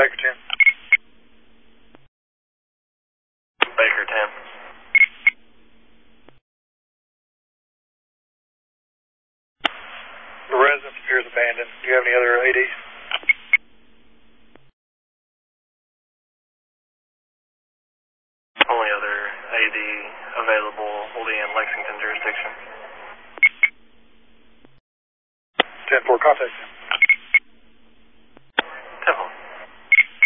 Baker 10. Baker 10. The residence appears abandoned. Do you have any other ADs? Only other AD available will be in Lexington jurisdiction. 10-4, contact.